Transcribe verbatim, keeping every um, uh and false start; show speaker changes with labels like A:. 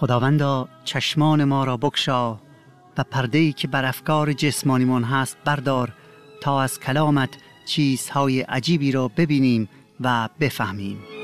A: خداوندا چشمان ما را بگشا و پرده‌ای که بر افکار جسمانیمان هست بردار تا از کلامت چیزهای عجیبی را ببینیم و بفهمیم.